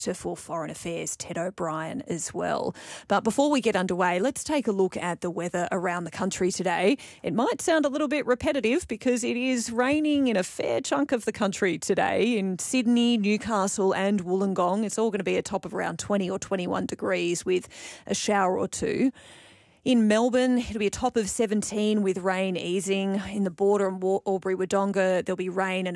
for Foreign Affairs, Ted O'Brien, as well. But before we get underway, let's take a look at the weather around the country today. It might sound a little bit repetitive because it is raining in a fair chunk of the country today in Sydney, Newcastle and Wollongong. It's all going to be a top of around 20 or 21 degrees with a shower or two. In Melbourne, it'll be a top of 17 with rain easing. In the border and Albury-Wodonga, there'll be rain and